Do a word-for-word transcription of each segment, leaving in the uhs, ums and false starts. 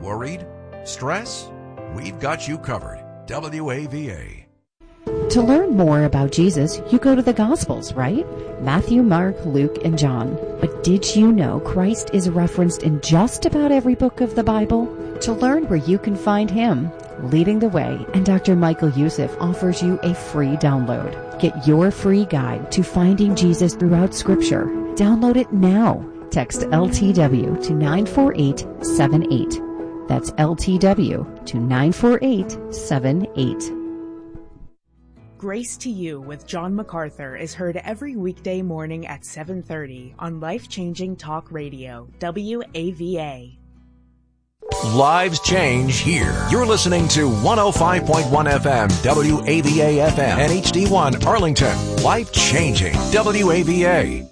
Worried? Stress? We've got you covered. W A V A. To learn more about Jesus, you go to the Gospels, right? Matthew, Mark, Luke, and John. But did you know Christ is referenced in just about every book of the Bible? To learn where you can find Him, Leading the Way, and Doctor Michael Youssef offers you a free download. Get your free guide to finding Jesus throughout Scripture. Download it now. Text L T W to nine four eight seven eight. That's L T W to nine four eight seven eight. Grace to You with John MacArthur is heard every weekday morning at seven thirty on Life-Changing Talk Radio, W A V A. Lives change here. You're listening to one oh five point one F M, W A V A F M, and H D one Arlington. Life-changing, W A V A.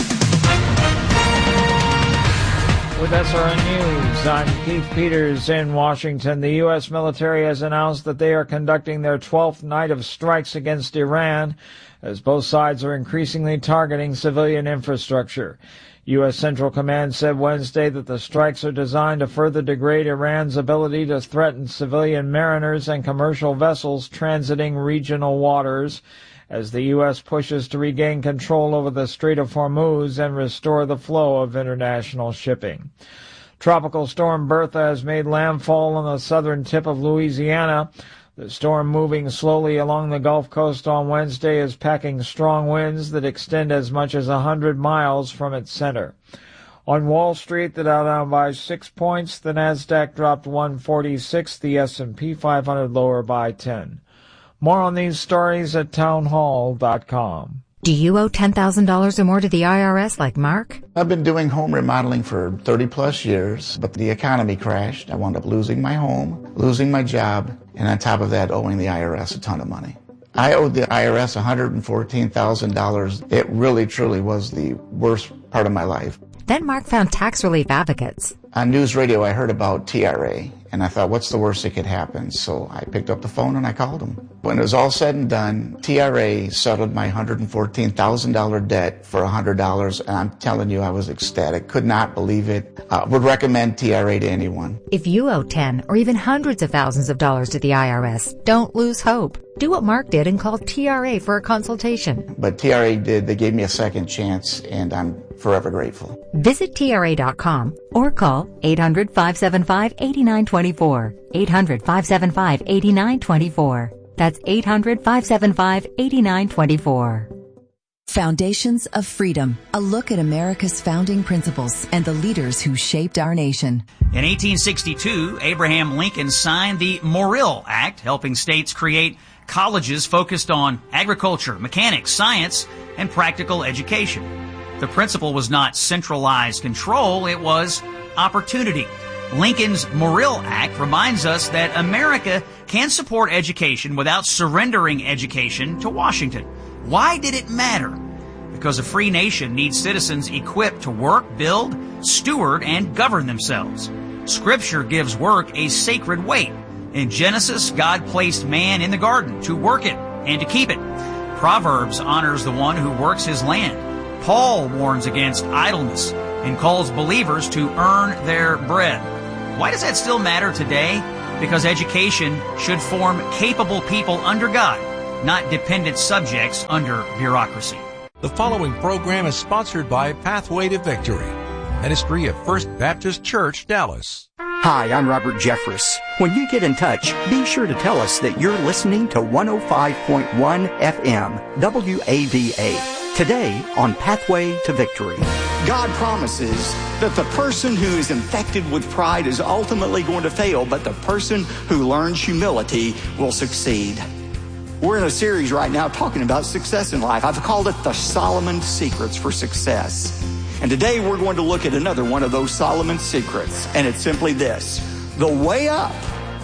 With S R N News, I'm Keith Peters in Washington. The U S military has announced that they are conducting their twelfth night of strikes against Iran, as both sides are increasingly targeting civilian infrastructure. U S Central Command said Wednesday that the strikes are designed to further degrade Iran's ability to threaten civilian mariners and commercial vessels transiting regional waters, as the U S pushes to regain control over the Strait of Hormuz and restore the flow of international shipping. Tropical storm Bertha has made landfall on the southern tip of Louisiana. The storm, moving slowly along the Gulf Coast on Wednesday, is packing strong winds that extend as much as one hundred miles from its center. On Wall Street, the Dow down by six points, the Nasdaq dropped one forty-six, the S and P five hundred lower by ten. More on these stories at townhall dot com. Do you owe ten thousand dollars or more to the I R S like Mark? I've been doing home remodeling for thirty plus years, but the economy crashed. I wound up losing my home, losing my job, and on top of that, owing the I R S a ton of money. I owed the I R S one hundred fourteen thousand dollars. It really, truly was the worst part of my life. Then Mark found tax relief advocates. On news radio, I heard about T R A, and I thought, what's the worst that could happen? So I picked up the phone and I called them. When it was all said and done, T R A settled my one hundred fourteen thousand dollars debt for one hundred dollars, and I'm telling you, I was ecstatic. Could not believe it. Uh, would recommend T R A to anyone. If you owe ten or even hundreds of thousands of dollars to the I R S, don't lose hope. Do what Mark did and call T R A for a consultation. But T R A did. They gave me a second chance, and I'm forever grateful. Visit T R A dot com or call eight hundred, five seven five, eight nine two four. eight hundred, five seven five, eight nine two four. That's eight hundred, five seven five, eight nine two four. Foundations of Freedom, a look at America's founding principles and the leaders who shaped our nation. In eighteen sixty-two, Abraham Lincoln signed the Morrill Act, helping states create colleges focused on agriculture, mechanics, science, and practical education. The principle was not centralized control, it was opportunity. Lincoln's Morrill Act reminds us that America can support education without surrendering education to Washington. Why did it matter? Because a free nation needs citizens equipped to work, build, steward, and govern themselves. Scripture gives work a sacred weight. In Genesis, God placed man in the garden to work it and to keep it. Proverbs honors the one who works his land. Paul warns against idleness and calls believers to earn their bread. Why does that still matter today? Because education should form capable people under God, not dependent subjects under bureaucracy. The following program is sponsored by Pathway to Victory, ministry of First Baptist Church, Dallas. Hi, I'm Robert Jeffress. When you get in touch, be sure to tell us that you're listening to one oh five point one F M, W A V A. Today on Pathway to Victory. God promises that the person who is infected with pride is ultimately going to fail, but the person who learns humility will succeed. We're in a series right now talking about success in life. I've called it the Solomon Secrets for Success. And today we're going to look at another one of those Solomon secrets, and it's simply this: the way up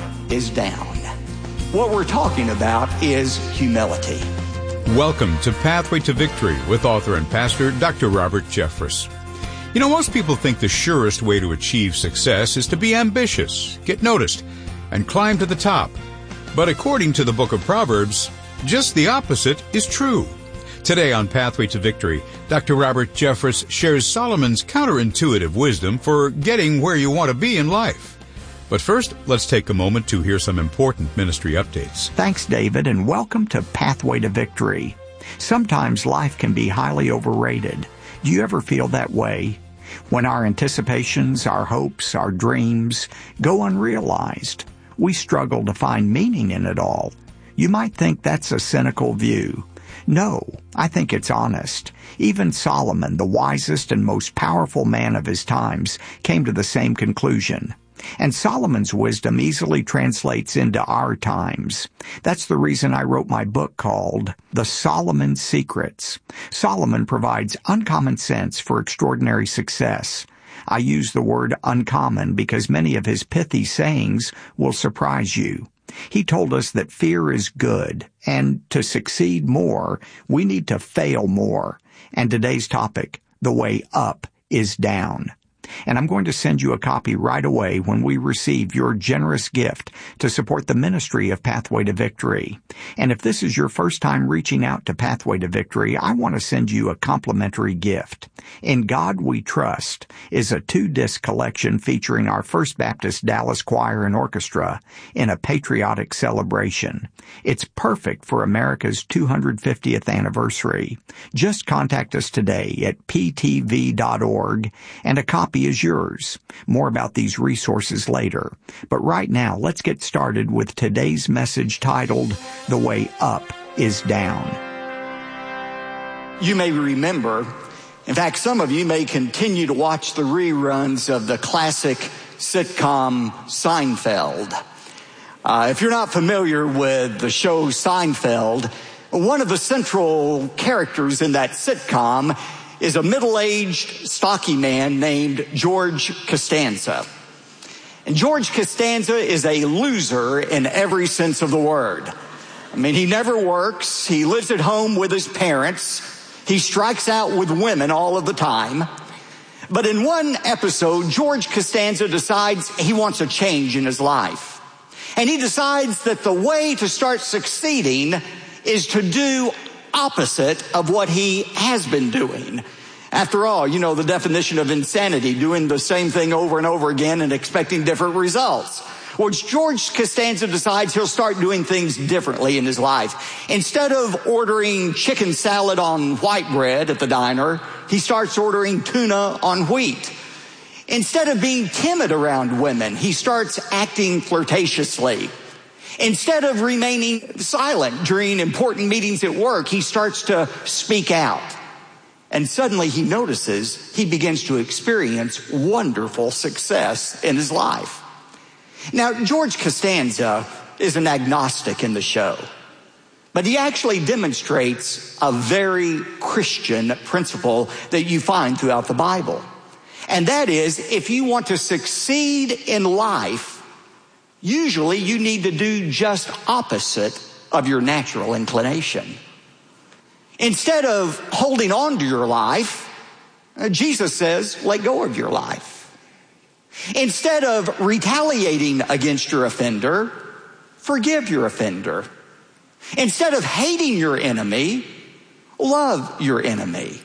is down. What we're talking about is humility. Welcome to Pathway to Victory with author and pastor Doctor Robert Jeffress. You know, most people think the surest way to achieve success is to be ambitious, get noticed, and climb to the top. But according to the book of Proverbs, just the opposite is true. Today on Pathway to Victory, Doctor Robert Jeffress shares Solomon's counterintuitive wisdom for getting where you want to be in life. But first, let's take a moment to hear some important ministry updates. Thanks, David, and welcome to Pathway to Victory. Sometimes life can be highly overrated. Do you ever feel that way? When our anticipations, our hopes, our dreams go unrealized, we struggle to find meaning in it all. You might think that's a cynical view. No, I think it's honest. Even Solomon, the wisest and most powerful man of his times, came to the same conclusion. And Solomon's wisdom easily translates into our times. That's the reason I wrote my book called The Solomon Secrets. Solomon provides uncommon sense for extraordinary success. I use the word uncommon because many of his pithy sayings will surprise you. He told us that fear is good, and to succeed more, we need to fail more. And today's topic, the way up is down. And I'm going to send you a copy right away when we receive your generous gift to support the ministry of Pathway to Victory. And if this is your first time reaching out to Pathway to Victory, I want to send you a complimentary gift. In God We Trust is a two-disc collection featuring our First Baptist Dallas Choir and Orchestra in a patriotic celebration. It's perfect for America's two hundred fiftieth anniversary. Just contact us today at p t v dot org and a copy is yours. More about these resources later. But right now, let's get started with today's message titled, The Way Up is Down. You may remember, in fact, some of you may continue to watch the reruns of the classic sitcom Seinfeld. Uh, if you're not familiar with the show Seinfeld, one of the central characters in that sitcom is a middle-aged, stocky man named George Costanza. And George Costanza is a loser in every sense of the word. I mean, he never works. He lives at home with his parents. He strikes out with women all of the time. But in one episode, George Costanza decides he wants a change in his life. And he decides that the way to start succeeding is to do opposite of what he has been doing. After all, you know the definition of insanity, doing the same thing over and over again and expecting different results. Well, George Costanza decides he'll start doing things differently in his life. Instead of ordering chicken salad on white bread at the diner, he starts ordering tuna on wheat. Instead of being timid around women, he starts acting flirtatiously. Instead of remaining silent during important meetings at work, he starts to speak out. And suddenly he notices he begins to experience wonderful success in his life. Now, George Costanza is an agnostic in the show, but he actually demonstrates a very Christian principle that you find throughout the Bible. And that is, if you want to succeed in life, usually you need to do just opposite of your natural inclination. Instead of holding on to your life, Jesus says, let go of your life. Instead of retaliating against your offender, forgive your offender. Instead of hating your enemy, love your enemy.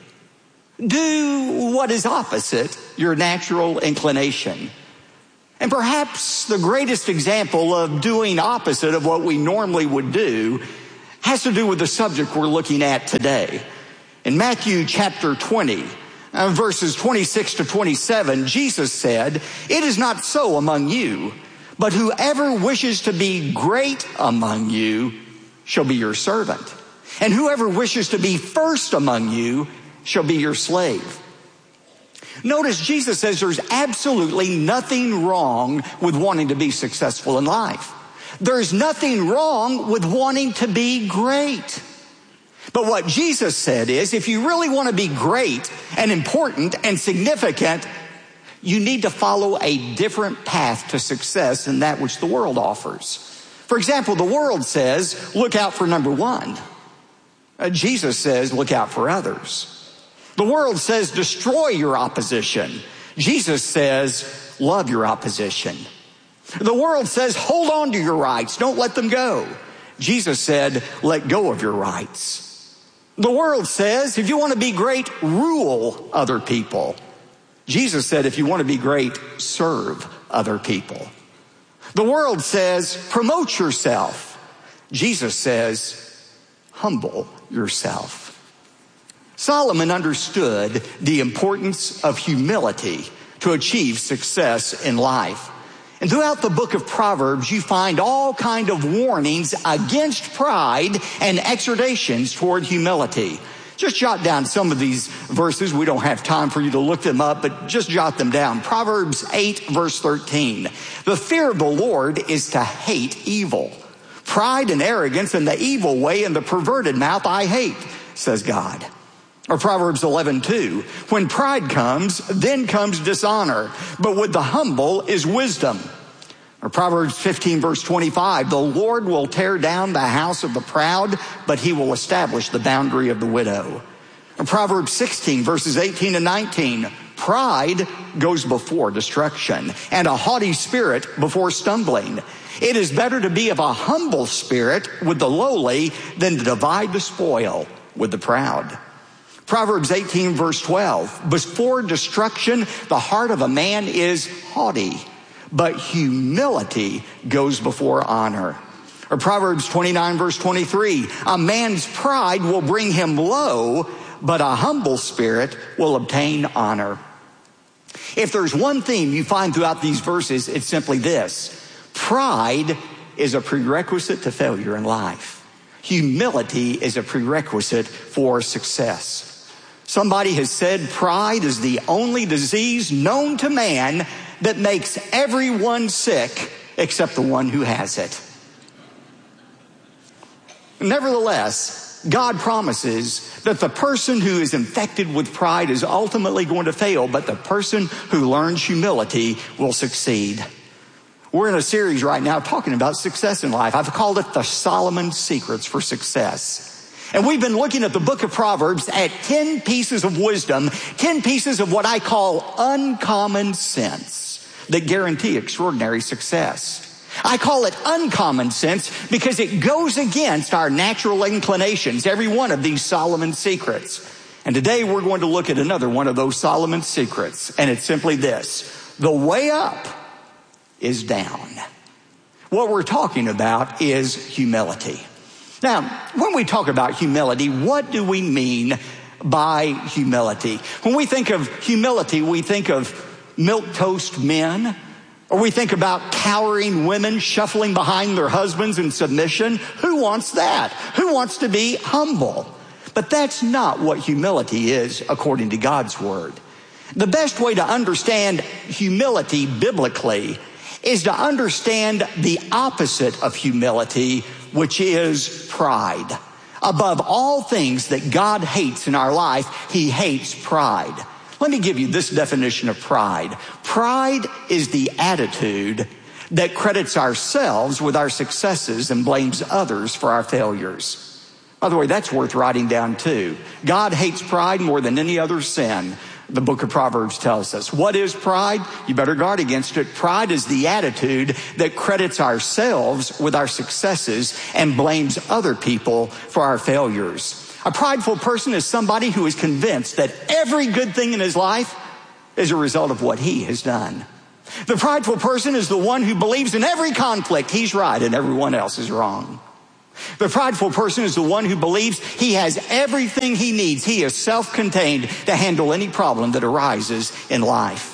Do what is opposite your natural inclination. And perhaps the greatest example of doing opposite of what we normally would do has to do with the subject we're looking at today. In Matthew chapter twenty, uh, verses twenty-six to twenty-seven, Jesus said, "It is not so among you, but whoever wishes to be great among you shall be your servant. And whoever wishes to be first among you shall be your slave." Notice Jesus says there's absolutely nothing wrong with wanting to be successful in life. There's nothing wrong with wanting to be great. But what Jesus said is, if you really want to be great and important and significant, you need to follow a different path to success than that which the world offers. For example, the world says, look out for number one. Uh, Jesus says, look out for others. The world says, destroy your opposition. Jesus says, love your opposition. The world says, hold on to your rights. Don't let them go. Jesus said, let go of your rights. The world says, if you want to be great, rule other people. Jesus said, if you want to be great, serve other people. The world says, promote yourself. Jesus says, humble yourself. Solomon understood the importance of humility to achieve success in life. And throughout the book of Proverbs, you find all kind of warnings against pride and exhortations toward humility. Just jot down some of these verses. We don't have time for you to look them up, but just jot them down. Proverbs eight, verse thirteen. The fear of the Lord is to hate evil. Pride and arrogance and the evil way and the perverted mouth I hate, says God. Or Proverbs eleven, two. When pride comes, then comes dishonor, but with the humble is wisdom. Or Proverbs fifteen, verse twenty-five. The Lord will tear down the house of the proud, but he will establish the boundary of the widow. Or Proverbs sixteen, verses eighteen and nineteen. Pride goes before destruction, and a haughty spirit before stumbling. It is better to be of a humble spirit with the lowly than to divide the spoil with the proud. Proverbs eighteen, verse twelve. Before destruction, the heart of a man is haughty, but humility goes before honor. Or Proverbs twenty-nine, verse twenty-three. A man's pride will bring him low, but a humble spirit will obtain honor. If there's one theme you find throughout these verses, it's simply this. Pride is a prerequisite to failure in life. Humility is a prerequisite for success. Somebody has said pride is the only disease known to man that makes everyone sick except the one who has it. Nevertheless, God promises that the person who is infected with pride is ultimately going to fail, but the person who learns humility will succeed. We're in a series right now talking about success in life. I've called it the Solomon Secrets for Success. And we've been looking at the book of Proverbs at ten pieces of wisdom, ten pieces of what I call uncommon sense that guarantee extraordinary success. I call it uncommon sense because it goes against our natural inclinations, every one of these Solomon secrets. And today we're going to look at another one of those Solomon secrets, and it's simply this. The way up is down. What we're talking about is humility. Now, when we talk about humility, what do we mean by humility? When we think of humility, we think of milquetoast men, or we think about cowering women shuffling behind their husbands in submission. Who wants that? Who wants to be humble? But that's not what humility is according to God's word. The best way to understand humility biblically is to understand the opposite of humility, which is pride. Above all things that God hates in our life, he hates pride. Let me give you this definition of pride. Pride is the attitude that credits ourselves with our successes and blames others for our failures. By the way, that's worth writing down too. God hates pride more than any other sin. The book of Proverbs tells us. What is pride? You better guard against it. Pride is the attitude that credits ourselves with our successes and blames other people for our failures. A prideful person is somebody who is convinced that every good thing in his life is a result of what he has done. The prideful person is the one who believes in every conflict he's right and everyone else is wrong. The prideful person is the one who believes he has everything he needs. He is self-contained to handle any problem that arises in life.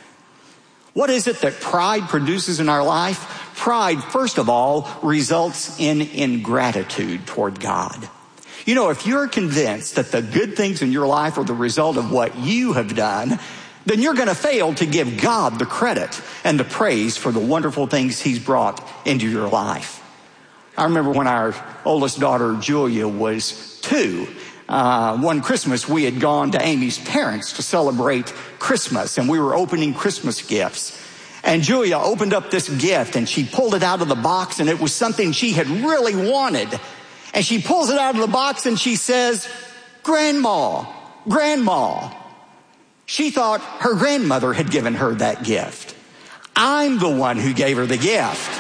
What is it that pride produces in our life? Pride, first of all, results in ingratitude toward God. You know, if you're convinced that the good things in your life are the result of what you have done, then you're going to fail to give God the credit and the praise for the wonderful things he's brought into your life. I remember when our oldest daughter, Julia, was two. Uh, one Christmas, we had gone to Amy's parents to celebrate Christmas, and we were opening Christmas gifts. And Julia opened up this gift, and she pulled it out of the box, and it was something she had really wanted. And she pulls it out of the box, and she says, "Grandma, Grandma." She thought her grandmother had given her that gift. I'm the one who gave her the gift.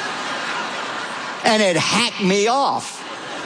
And it hacked me off.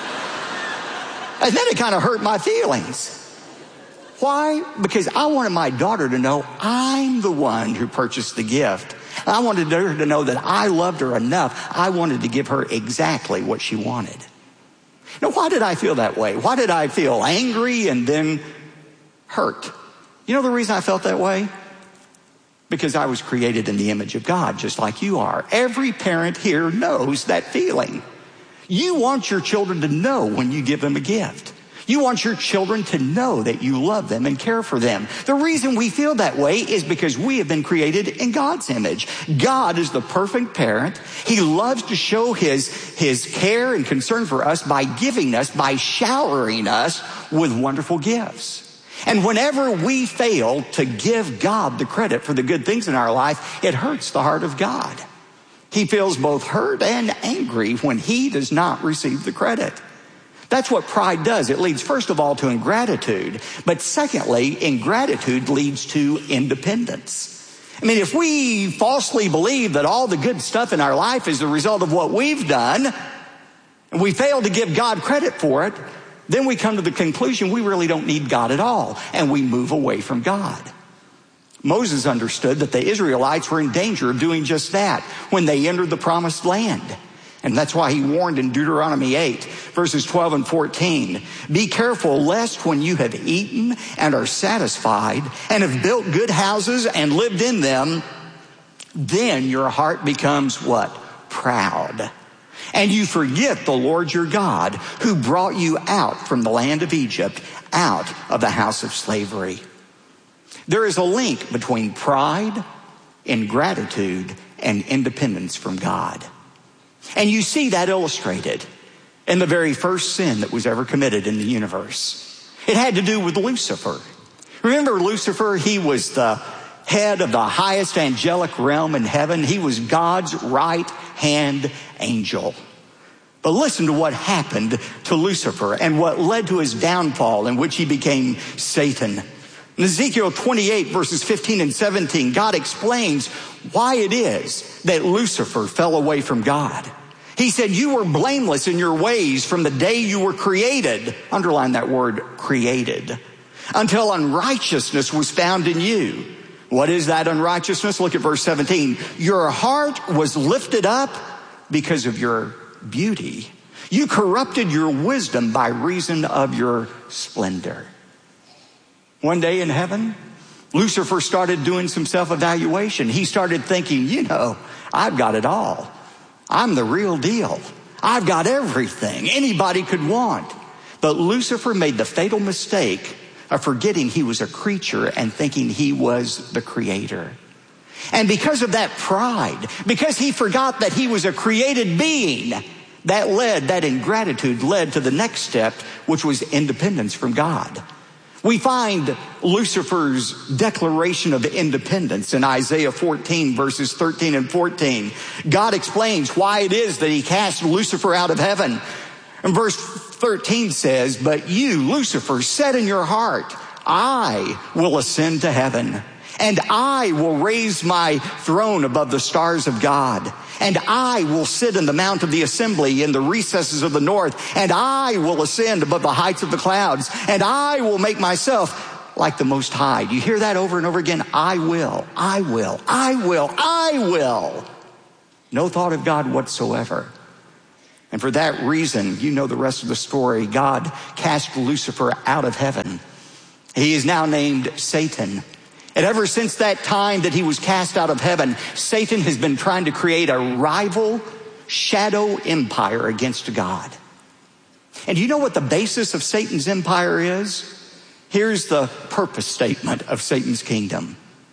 And then it kind of hurt my feelings. Why? Because I wanted my daughter to know I'm the one who purchased the gift. I wanted her to know that I loved her enough. I wanted to give her exactly what she wanted. Now, why did I feel that way? Why did I feel angry and then hurt? You know the reason I felt that way? Because I was created in the image of God, just like you are. Every parent here knows that feeling. You want your children to know when you give them a gift. You want your children to know that you love them and care for them. The reason we feel that way is because we have been created in God's image. God is the perfect parent. He loves to show his, his care and concern for us by giving us, by showering us with wonderful gifts. And whenever we fail to give God the credit for the good things in our life, it hurts the heart of God. He feels both hurt and angry when he does not receive the credit. That's what pride does. It leads, first of all, to ingratitude. But secondly, ingratitude leads to independence. I mean, if we falsely believe that all the good stuff in our life is the result of what we've done, and we fail to give God credit for it, then we come to the conclusion we really don't need God at all, and we move away from God. Moses understood that the Israelites were in danger of doing just that when they entered the promised land. And that's why he warned in Deuteronomy eight, verses twelve and fourteen, be careful lest when you have eaten and are satisfied and have built good houses and lived in them, then your heart becomes what? Proud. And you forget the Lord your God who brought you out from the land of Egypt, out of the house of slavery. There is a link between pride, ingratitude, and independence from God. And you see that illustrated in the very first sin that was ever committed in the universe. It had to do with Lucifer. Remember Lucifer? He was the head of the highest angelic realm in heaven. He was God's right-hand angel. But listen to what happened to Lucifer and what led to his downfall, in which he became Satan. In Ezekiel twenty-eight, verses fifteen and seventeen, God explains why it is that Lucifer fell away from God. He said, you were blameless in your ways from the day you were created. Underline that word, created. Until unrighteousness was found in you. What is that unrighteousness? Look at verse seventeen. Your heart was lifted up because of your beauty. You corrupted your wisdom by reason of your splendor. One day in heaven, Lucifer started doing some self-evaluation. He started thinking, you know, I've got it all. I'm the real deal. I've got everything anybody could want. But Lucifer made the fatal mistake of forgetting he was a creature and thinking he was the creator. And because of that pride, because he forgot that he was a created being, that led, that ingratitude led to the next step, which was independence from God. We find Lucifer's declaration of independence in Isaiah fourteen, verses thirteen and fourteen. God explains why it is that he cast Lucifer out of heaven. And verse thirteen says, but you, Lucifer, said in your heart, I will ascend to heaven, and I will raise my throne above the stars of God. And I will sit in the mount of the assembly in the recesses of the north. And I will ascend above the heights of the clouds. And I will make myself like the Most High. Do you hear that over and over again? I will, I will, I will, I will. No thought of God whatsoever. And for that reason, you know the rest of the story. God cast Lucifer out of heaven. He is now named Satan. And ever since that time that he was cast out of heaven, Satan has been trying to create a rival shadow empire against God. And you know what the basis of Satan's empire is? Here's the purpose statement of Satan's kingdom.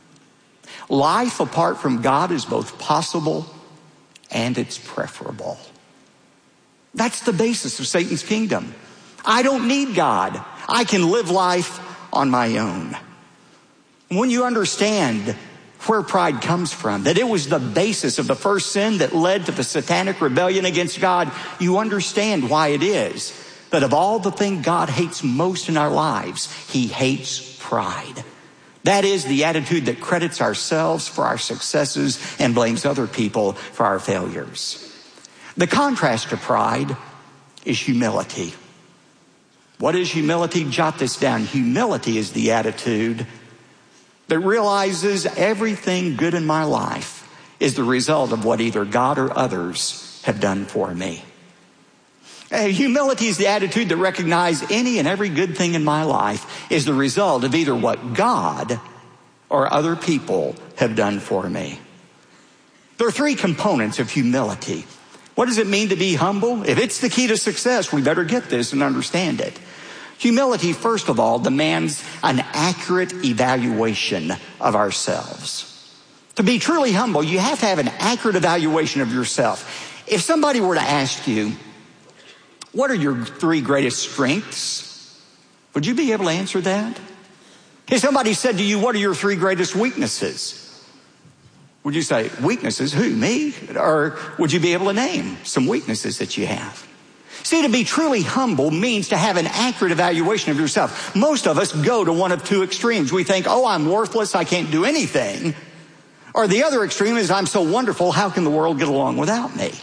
Life apart from God is both possible and it's preferable. That's the basis of Satan's kingdom. I don't need God. I can live life on my own. When you understand where pride comes from, that it was the basis of the first sin that led to the satanic rebellion against God, you understand why it is that of all the things God hates most in our lives, he hates pride. That is the attitude that credits ourselves for our successes and blames other people for our failures. The contrast to pride is humility. What is humility? Jot this down. Humility is the attitude that realizes everything good in my life is the result of what either God or others have done for me. Uh, humility is the attitude that recognizes any and every good thing in my life is the result of either what God or other people have done for me. There are three components of humility. What does it mean to be humble? If it's the key to success, we better get this and understand it. Humility, first of all, demands an accurate evaluation of ourselves. To be truly humble, you have to have an accurate evaluation of yourself. If somebody were to ask you, what are your three greatest strengths? Would you be able to answer that? If somebody said to you, what are your three greatest weaknesses? Would you say, weaknesses? Who, me? Or would you be able to name some weaknesses that you have? See, to be truly humble means to have an accurate evaluation of yourself. Most of us go to one of two extremes. We think, oh, I'm worthless, I can't do anything. Or the other extreme is, I'm so wonderful, how can the world get along without me?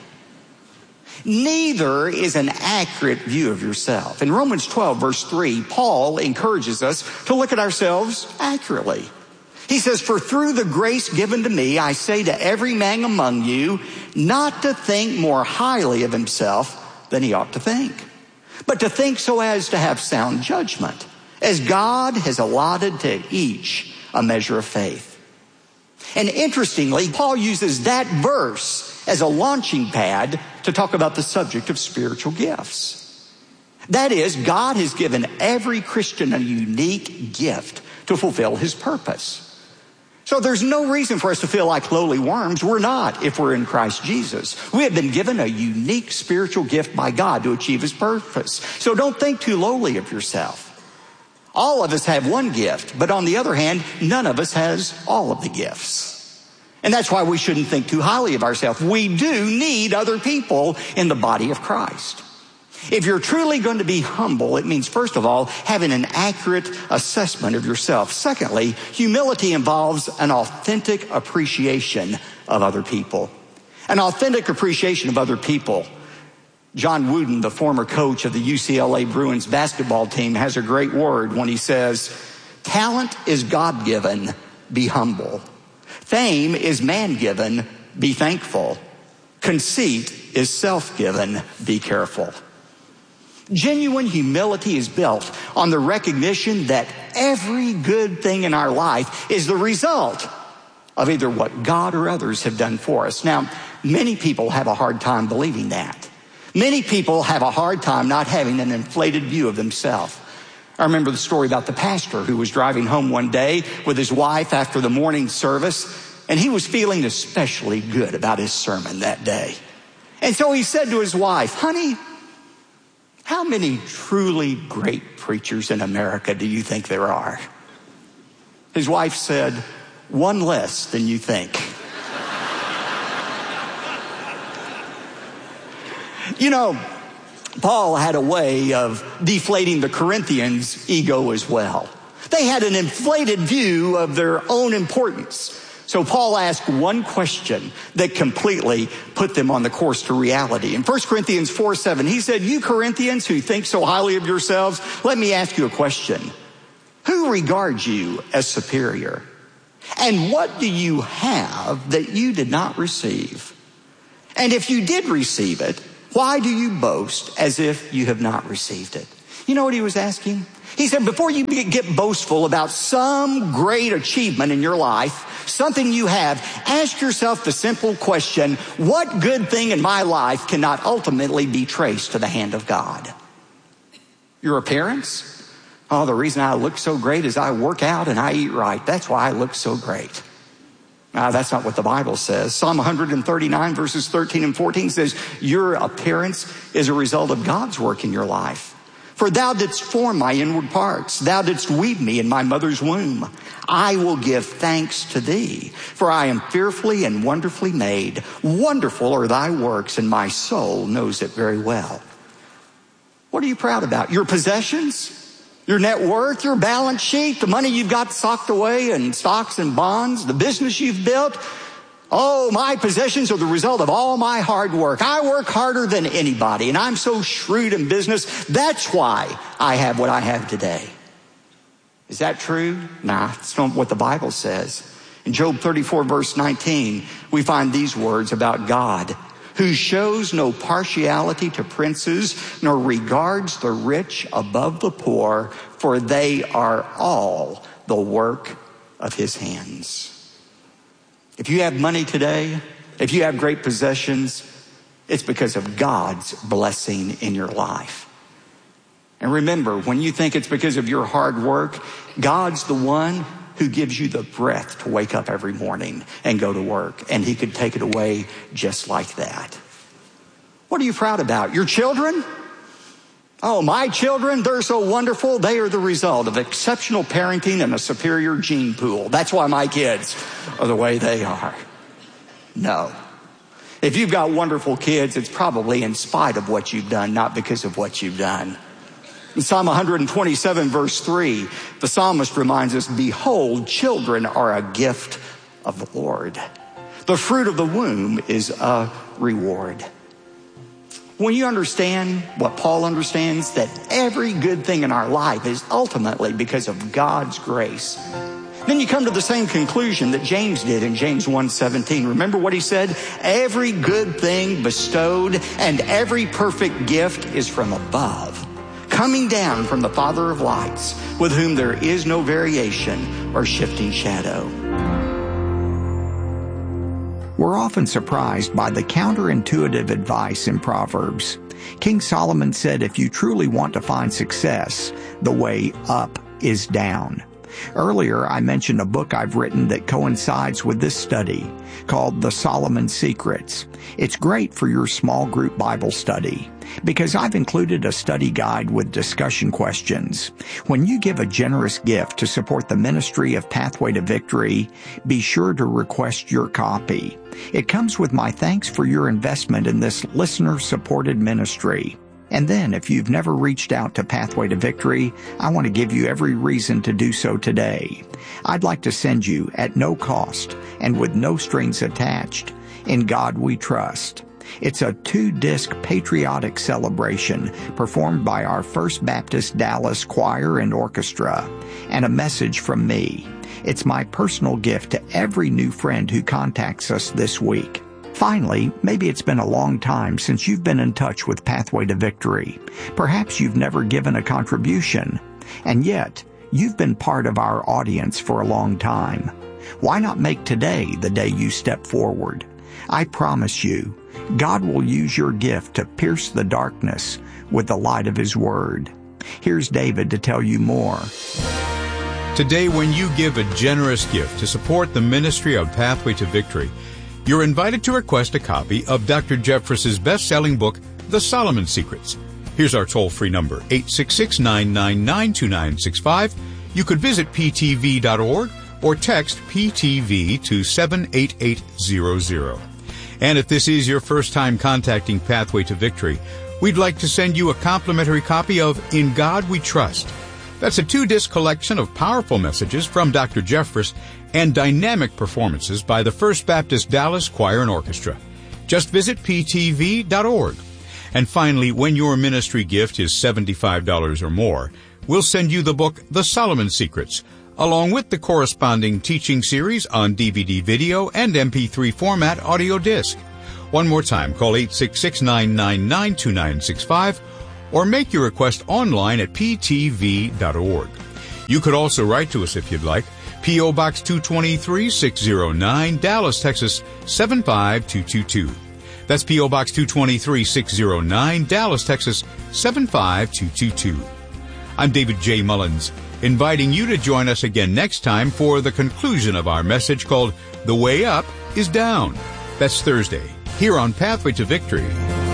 Neither is an accurate view of yourself. In Romans twelve, verse three, Paul encourages us to look at ourselves accurately. He says, for through the grace given to me, I say to every man among you, not to think more highly of himself than he ought to think, but to think so as to have sound judgment, as God has allotted to each a measure of faith. And interestingly, Paul uses that verse as a launching pad to talk about the subject of spiritual gifts. That is, God has given every Christian a unique gift to fulfill his purpose. So there's no reason for us to feel like lowly worms. We're not if we're in Christ Jesus. We have been given a unique spiritual gift by God to achieve his purpose. So don't think too lowly of yourself. All of us have one gift, but on the other hand, none of us has all of the gifts. And that's why we shouldn't think too highly of ourselves. We do need other people in the body of Christ. If you're truly going to be humble, it means, first of all, having an accurate assessment of yourself. Secondly, humility involves an authentic appreciation of other people. An authentic appreciation of other people. John Wooden, the former coach of the U C L A Bruins basketball team, has a great word when he says, talent is God-given, be humble. Fame is man-given, be thankful. Conceit is self-given, be careful. Genuine humility is built on the recognition that every good thing in our life is the result of either what God or others have done for us. Now, many people have a hard time believing that. Many people have a hard time not having an inflated view of themselves. I remember the story about the pastor who was driving home one day with his wife after the morning service, and he was feeling especially good about his sermon that day. And so he said to his wife, honey, how many truly great preachers in America do you think there are? His wife said, one less than you think. You know, Paul had a way of deflating the Corinthians' ego as well. They had an inflated view of their own importance. So Paul asked one question that completely put them on the course to reality. In First Corinthians four seven, he said, you Corinthians who think so highly of yourselves, let me ask you a question. Who regards you as superior? And what do you have that you did not receive? And if you did receive it, why do you boast as if you have not received it? You know what he was asking? He said, before you get boastful about some great achievement in your life, something you have, ask yourself the simple question, what good thing in my life cannot ultimately be traced to the hand of God? Your appearance? Oh, the reason I look so great is I work out and I eat right. That's why I look so great. Now, that's not what the Bible says. Psalm one thirty-nine verses thirteen and fourteen says, your appearance is a result of God's work in your life. For thou didst form my inward parts. Thou didst weave me in my mother's womb. I will give thanks to thee, for I am fearfully and wonderfully made. Wonderful are thy works, and my soul knows it very well. What are you proud about? Your possessions? Your net worth? Your balance sheet? The money you've got socked away in stocks and bonds? The business you've built? Oh, my possessions are the result of all my hard work. I work harder than anybody, and I'm so shrewd in business. That's why I have what I have today. Is that true? Nah, that's not what the Bible says. In Job thirty-four, verse nineteen, we find these words about God, who shows no partiality to princes, nor regards the rich above the poor, for they are all the work of his hands. If you have money today, if you have great possessions, it's because of God's blessing in your life. And remember, when you think it's because of your hard work, God's the one who gives you the breath to wake up every morning and go to work. And he could take it away just like that. What are you proud about? Your children? Oh, my children, they're so wonderful. They are the result of exceptional parenting and a superior gene pool. That's why my kids are the way they are. No. If you've got wonderful kids, it's probably in spite of what you've done, not because of what you've done. In Psalm one twenty-seven, verse three, the psalmist reminds us, behold, children are a gift of the Lord. The fruit of the womb is a reward. When you understand what Paul understands, that every good thing in our life is ultimately because of God's grace, then you come to the same conclusion that James did in James one seventeen. Remember what he said? Every good thing bestowed and every perfect gift is from above, coming down from the Father of lights, with whom there is no variation or shifting shadow. We're often surprised by the counterintuitive advice in Proverbs. King Solomon said, if you truly want to find success, the way up is down. Earlier, I mentioned a book I've written that coincides with this study called The Solomon Secrets. It's great for your small group Bible study because I've included a study guide with discussion questions. When you give a generous gift to support the ministry of Pathway to Victory, be sure to request your copy. It comes with my thanks for your investment in this listener-supported ministry. And then, if you've never reached out to Pathway to Victory, I want to give you every reason to do so today. I'd like to send you, at no cost and with no strings attached, In God We Trust. It's a two-disc patriotic celebration performed by our First Baptist Dallas Choir and Orchestra, and a message from me. It's my personal gift to every new friend who contacts us this week. Finally, maybe it's been a long time since you've been in touch with Pathway to Victory. Perhaps you've never given a contribution, and yet you've been part of our audience for a long time. Why not make today the day you step forward? I promise you, God will use your gift to pierce the darkness with the light of His Word. Here's David to tell you more. Today, when you give a generous gift to support the ministry of Pathway to Victory, you're invited to request a copy of Doctor Jeffress's best-selling book, The Solomon Secrets. Here's our toll-free number, eight six six, nine nine nine, two nine six five. You could visit p t v dot org or text P T V to seven eight eight zero zero. And if this is your first time contacting Pathway to Victory, we'd like to send you a complimentary copy of In God We Trust. That's a two-disc collection of powerful messages from Doctor Jeffress and dynamic performances by the First Baptist Dallas Choir and Orchestra. Just visit P T V dot org. And finally, when your ministry gift is seventy-five dollars or more, we'll send you the book, The Solomon Secrets, along with the corresponding teaching series on D V D video and M P three format audio disc. One more time, call eight six six, nine nine nine, two nine six five or make your request online at P T V dot org. You could also write to us if you'd like. P O. Box two twenty-three, six oh nine, Dallas, Texas, seven five two two two. That's P O. Box two twenty-three, six oh nine, Dallas, Texas, seven five two two two. I'm David J. Mullins, inviting you to join us again next time for the conclusion of our message called The Way Up is Down. That's Thursday, here on Pathway to Victory.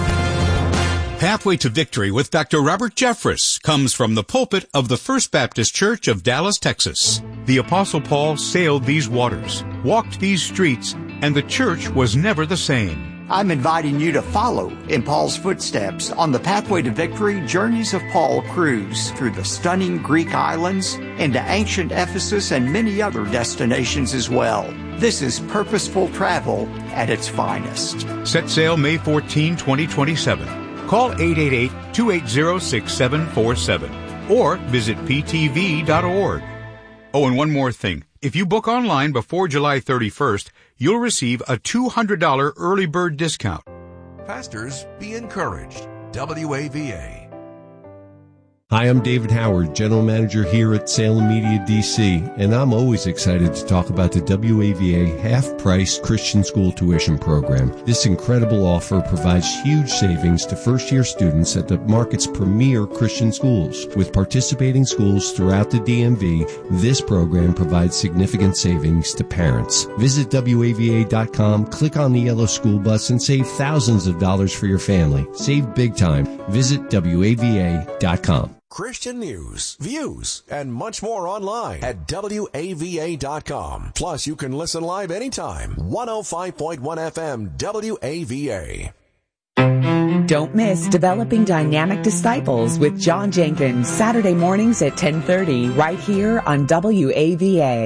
Pathway to Victory with Doctor Robert Jeffress comes from the pulpit of the First Baptist Church of Dallas, Texas. The Apostle Paul sailed these waters, walked these streets, and the church was never the same. I'm inviting you to follow in Paul's footsteps on the Pathway to Victory Journeys of Paul cruise through the stunning Greek islands, into ancient Ephesus and many other destinations as well. This is purposeful travel at its finest. Set sail May fourteenth, twenty twenty-seven. Call eight eight eight, two eight zero, six seven four seven or visit P T V dot org. Oh, and one more thing. If you book online before July thirty-first, you'll receive a two hundred dollars early bird discount. Pastors, be encouraged. W A V A. Hi, I'm David Howard, General Manager here at Salem Media D C, and I'm always excited to talk about the W A V A half-price Christian school tuition program. This incredible offer provides huge savings to first-year students at the market's premier Christian schools. With participating schools throughout the D M V, this program provides significant savings to parents. Visit W A V A dot com, click on the yellow school bus, and save thousands of dollars for your family. Save big time. Visit W A V A dot com. Christian news, views, and much more online at W A V A dot com. Plus, you can listen live anytime. one oh five point one F M W A V A. Don't miss Developing Dynamic Disciples with John Jenkins, Saturday mornings at ten thirty, right here on W A V A.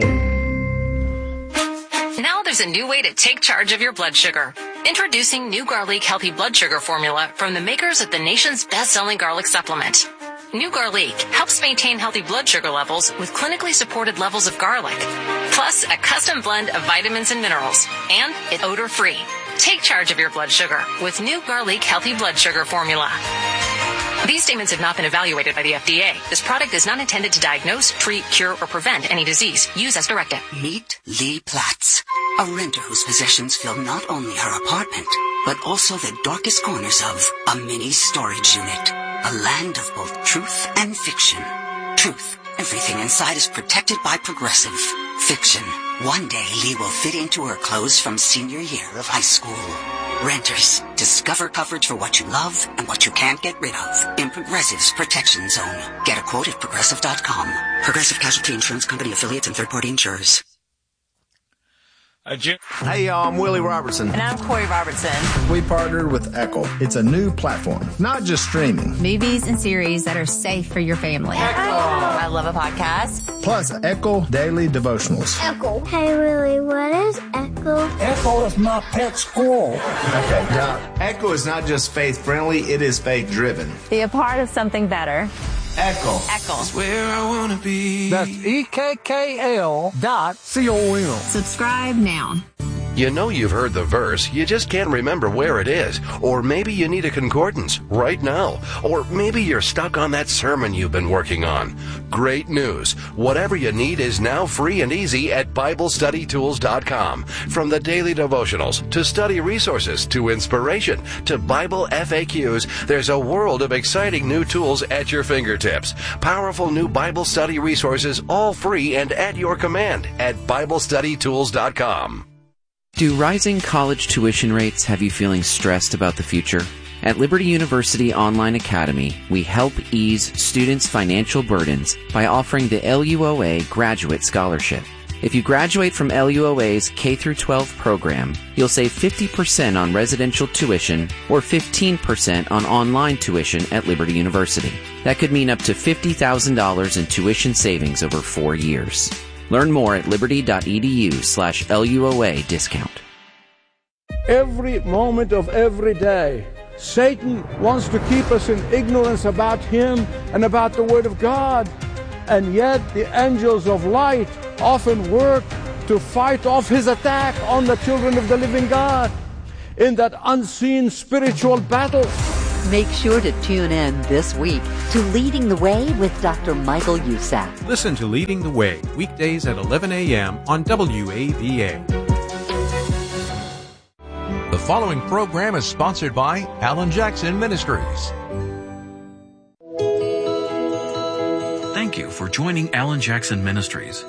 Now there's a new way to take charge of your blood sugar. Introducing New Garlic Healthy Blood Sugar Formula from the makers of the nation's best-selling garlic supplement. New Garlic helps maintain healthy blood sugar levels with clinically supported levels of garlic, plus a custom blend of vitamins and minerals, and it's odor-free. Take charge of your blood sugar with New Garlic Healthy Blood Sugar Formula. These statements have not been evaluated by the F D A. This product is not intended to diagnose, treat, cure, or prevent any disease. Use as directed. Meet Lee Platts, a renter whose possessions fill not only her apartment, but also the darkest corners of a mini storage unit. A land of both truth and fiction. Truth. Everything inside is protected by Progressive. Fiction. One day Lee will fit into her clothes from senior year of high school. Renters. Discover coverage for what you love and what you can't get rid of in Progressive's Protection Zone. Get a quote at Progressive dot com. Progressive Casualty Insurance Company affiliates and third-party insurers. Uh, hey, y'all, I'm Willie Robertson. And I'm Corey Robertson. We partnered with Echo. It's a new platform, not just streaming. Movies and series that are safe for your family. Echo. I love a podcast. Plus, Echo Daily Devotionals. Echo. Hey, Willie, what is Echo? Echo is my pet squirrel. Okay, now, Echo is not just faith-friendly, it is faith-driven. Be a part of something better. Echo. Echo. That's where I want to be. That's E K K L dot C O M. Subscribe now. You know you've heard the verse, you just can't remember where it is. Or maybe you need a concordance right now. Or maybe you're stuck on that sermon you've been working on. Great news. Whatever you need is now free and easy at Bible Study Tools dot com. From the daily devotionals, to study resources, to inspiration, to Bible F A Qs, there's a world of exciting new tools at your fingertips. Powerful new Bible study resources, all free and at your command at Bible Study Tools dot com. Do rising college tuition rates have you feeling stressed about the future? At Liberty University Online Academy, we help ease students' financial burdens by offering the L U O A Graduate Scholarship. If you graduate from L U O A's K through twelve program, you'll save fifty percent on residential tuition or fifteen percent on online tuition at Liberty University. That could mean up to fifty thousand dollars in tuition savings over four years. Learn more at liberty.edu slash LUOA discount. Every moment of every day, Satan wants to keep us in ignorance about him and about the Word of God. And yet the angels of light often work to fight off his attack on the children of the living God in that unseen spiritual battle. Make sure to tune in this week to Leading the Way with Doctor Michael Youssef. Listen to Leading the Way weekdays at eleven a.m. on W A V A. The following program is sponsored by Alan Jackson Ministries. Thank you for joining Alan Jackson Ministries.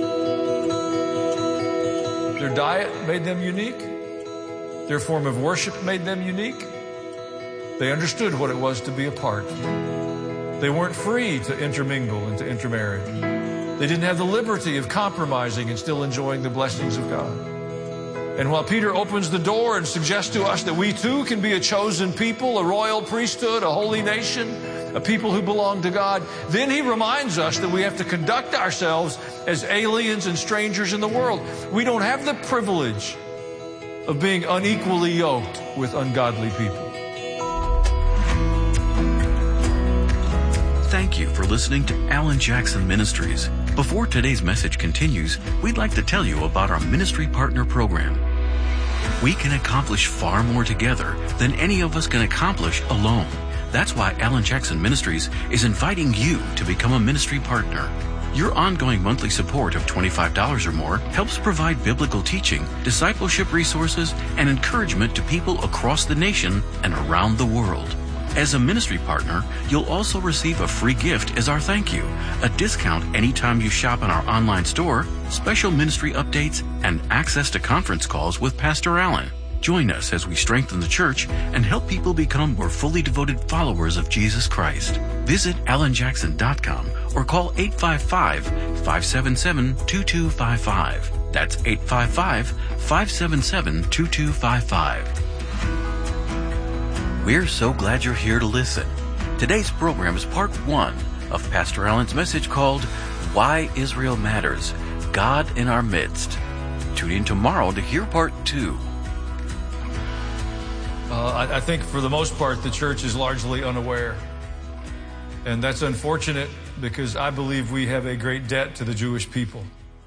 Their diet made them unique. Their form of worship made them unique. They understood what it was to be apart. They weren't free to intermingle and to intermarry. They didn't have the liberty of compromising and still enjoying the blessings of God. And while Peter opens the door and suggests to us that we too can be a chosen people, a royal priesthood, a holy nation, a people who belong to God, then he reminds us that we have to conduct ourselves as aliens and strangers in the world. We don't have the privilege of being unequally yoked with ungodly people. Thank you for listening to Alan Jackson Ministries. Before today's message continues, we'd like to tell you about our Ministry Partner Program. We can accomplish far more together than any of us can accomplish alone. That's why Alan Jackson Ministries is inviting you to become a ministry partner. Your ongoing monthly support of twenty-five dollars or more helps provide biblical teaching, discipleship resources, and encouragement to people across the nation and around the world. As a ministry partner, you'll also receive a free gift as our thank you, a discount anytime you shop in our online store, special ministry updates, and access to conference calls with Pastor Allen. Join us as we strengthen the church and help people become more fully devoted followers of Jesus Christ. Visit alan jackson dot com or call eight five five, five seven seven, two two five five. That's eight five five, five seven seven, two two five five. We're so glad you're here to listen. Today's program is part one of Pastor Allen's message called Why Israel Matters, God in Our Midst. Tune in tomorrow to hear part two. Uh, I, I think for the most part, the church is largely unaware. And that's unfortunate because I believe we have a great debt to the Jewish people.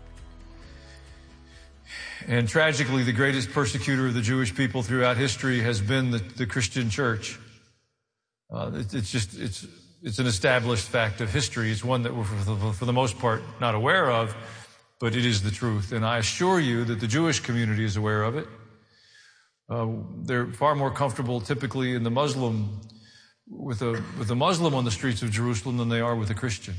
And tragically, the greatest persecutor of the Jewish people throughout history has been the, the Christian church. Uh, it, it's just, it's, it's an established fact of history. It's one that we're, for the, for the most part, not aware of, but it is the truth. And I assure you that the Jewish community is aware of it. Uh, they're far more comfortable typically in the Muslim, with a, with a Muslim on the streets of Jerusalem than they are with a Christian.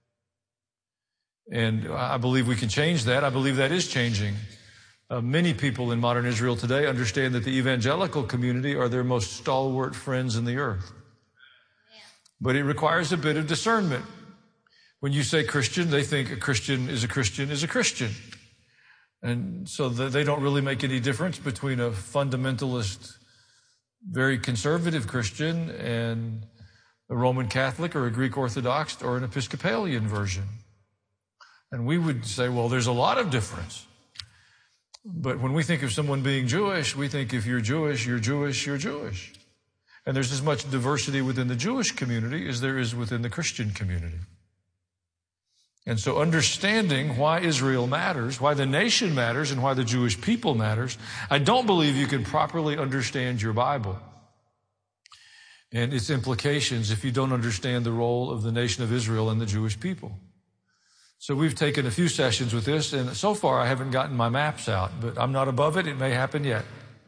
And I believe we can change that. I believe that is changing. Uh, many people in modern Israel today understand that the evangelical community are their most stalwart friends in the earth. But it requires a bit of discernment. When you say Christian, they think a Christian is a Christian is a Christian. And so they don't really make any difference between a fundamentalist, very conservative Christian and a Roman Catholic or a Greek Orthodox or an Episcopalian version. And we would say, well, there's a lot of difference. But when we think of someone being Jewish, we think if you're Jewish, you're Jewish, you're Jewish. And there's as much diversity within the Jewish community as there is within the Christian community. And so understanding why Israel matters, why the nation matters, and why the Jewish people matters, I don't believe you can properly understand your Bible and its implications if you don't understand the role of the nation of Israel and the Jewish people. So we've taken a few sessions with this, and so far I haven't gotten my maps out, but I'm not above it. It may happen yet.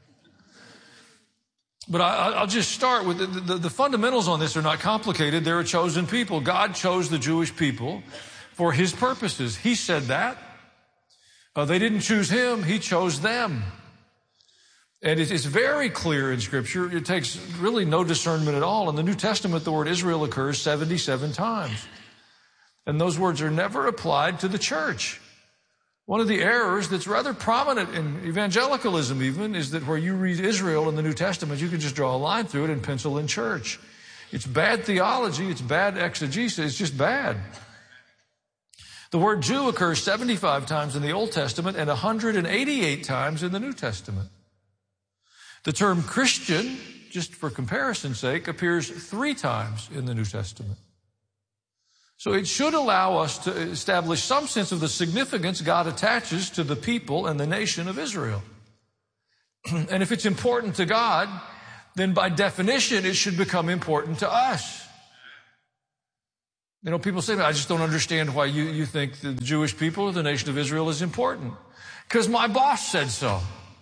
But I, I'll just start with the, the, the fundamentals on this are not complicated. They're a chosen people. God chose the Jewish people for His purposes. He said that. Uh, they didn't choose Him. He chose them. And it, it's very clear in Scripture. It takes really no discernment at all. In the New Testament, the word Israel occurs seventy-seven times. And those words are never applied to the church. One of the errors that's rather prominent in evangelicalism even is that where you read Israel in the New Testament, you can just draw a line through it and pencil in church. It's bad theology. It's bad exegesis. It's just bad. The word Jew occurs seventy-five times in the Old Testament and one hundred eighty-eight times in the New Testament. The term Christian, just for comparison's sake, appears three times in the New Testament. So it should allow us to establish some sense of the significance God attaches to the people and the nation of Israel. And if it's important to God, then by definition, it should become important to us. You know, people say, I just don't understand why you, you think the Jewish people or the nation of Israel is important. Because my boss said so.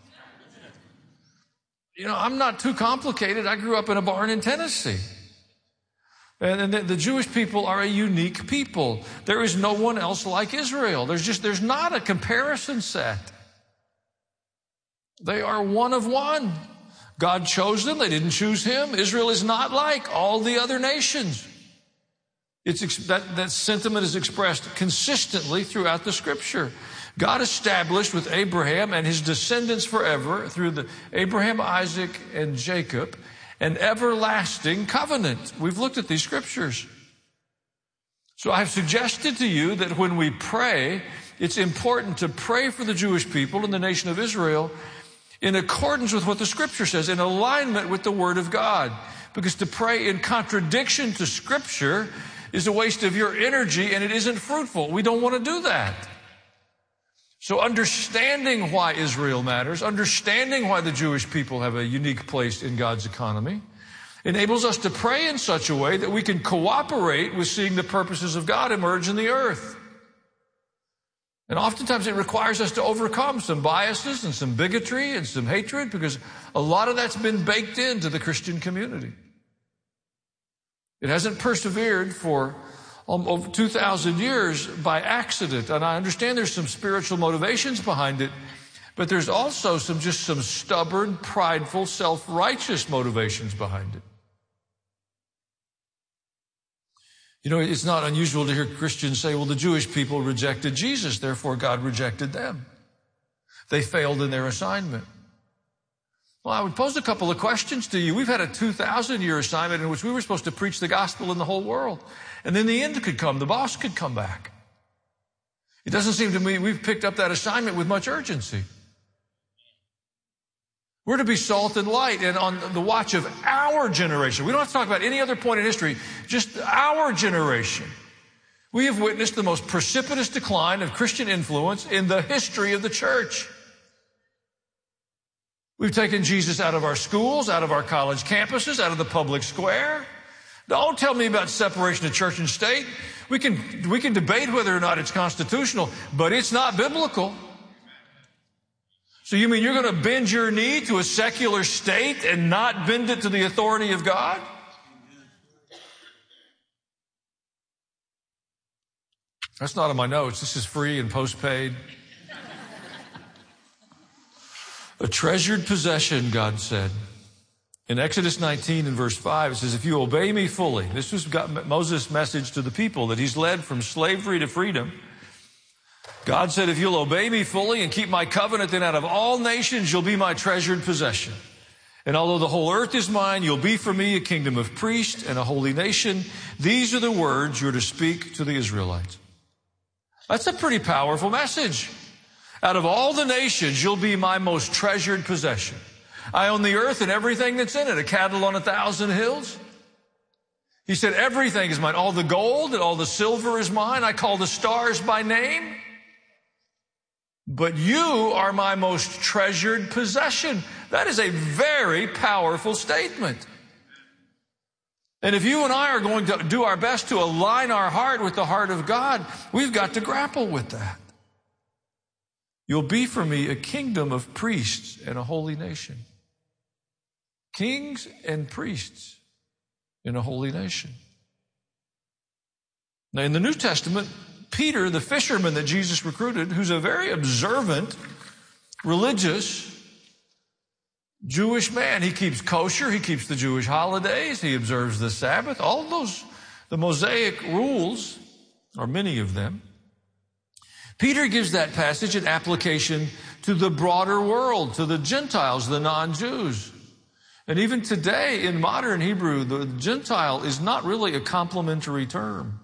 You know, I'm not too complicated. I grew up in a barn in Tennessee. And the Jewish people are a unique people. There is no one else like Israel. There's just, there's not a comparison set. They are one of one. God chose them. They didn't choose Him. Israel is not like all the other nations. It's, that, that sentiment is expressed consistently throughout the Scripture. God established with Abraham and his descendants forever through the Abraham, Isaac, and Jacob an everlasting covenant. We've looked at these scriptures. So I've suggested to you that when we pray, it's important to pray for the Jewish people and the nation of Israel in accordance with what the Scripture says, in alignment with the Word of God. Because to pray in contradiction to Scripture is a waste of your energy and it isn't fruitful. We don't want to do that. So understanding why Israel matters, understanding why the Jewish people have a unique place in God's economy, enables us to pray in such a way that we can cooperate with seeing the purposes of God emerge in the earth. And oftentimes it requires us to overcome some biases and some bigotry and some hatred, because a lot of that's been baked into the Christian community. It hasn't persevered for over two thousand years by accident. And I understand there's some spiritual motivations behind it, but there's also some just some stubborn, prideful, self-righteous motivations behind it. You know, it's not unusual to hear Christians say, well, the Jewish people rejected Jesus, therefore God rejected them. They failed in their assignment. Well, I would pose a couple of questions to you. We've had a two thousand year assignment in which we were supposed to preach the gospel in the whole world. And then the end could come. The boss could come back. It doesn't seem to me we've picked up that assignment with much urgency. We're to be salt and light and on the watch of our generation. We don't have to talk about any other point in history, just our generation. We have witnessed the most precipitous decline of Christian influence in the history of the church. We've taken Jesus out of our schools, out of our college campuses, out of the public square. Don't tell me about separation of church and state. We can, we can debate whether or not it's constitutional, but it's not biblical. So you mean you're going to bend your knee to a secular state and not bend it to the authority of God? That's not on my notes. This is free and postpaid. A treasured possession, God said. In Exodus nineteen and verse five, it says, if you obey me fully, this was God, Moses' message to the people that he's led from slavery to freedom. God said, if you'll obey me fully and keep my covenant, then out of all nations you'll be my treasured possession. And although the whole earth is mine, you'll be for me a kingdom of priests and a holy nation. These are the words you're to speak to the Israelites. That's a pretty powerful message. Out of all the nations, you'll be my most treasured possession. I own the earth and everything that's in it, a cattle on a thousand hills. He said, everything is mine. All the gold and all the silver is mine. I call the stars by name. But you are my most treasured possession. That is a very powerful statement. And if you and I are going to do our best to align our heart with the heart of God, we've got to grapple with that. You'll be for me a kingdom of priests and a holy nation. Kings and priests in a holy nation. Now, in the New Testament, Peter, the fisherman that Jesus recruited, who's a very observant, religious Jewish man. He keeps kosher. He keeps the Jewish holidays. He observes the Sabbath. All those, the Mosaic rules, or many of them. Peter gives that passage an application to the broader world, to the Gentiles, the non-Jews. And even today in modern Hebrew, the Gentile is not really a complimentary term.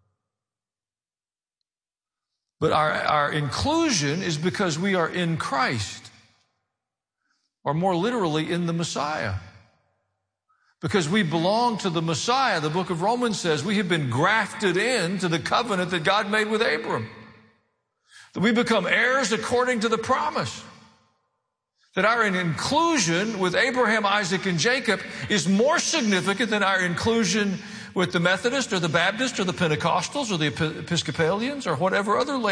But our, our inclusion is because we are in Christ, or more literally in the Messiah. Because we belong to the Messiah. The book of Romans says we have been grafted into the covenant that God made with Abram. That we become heirs according to the promise. That our inclusion with Abraham, Isaac, and Jacob is more significant than our inclusion with the Methodist or the Baptist or the Pentecostals or the Episcopalians or whatever other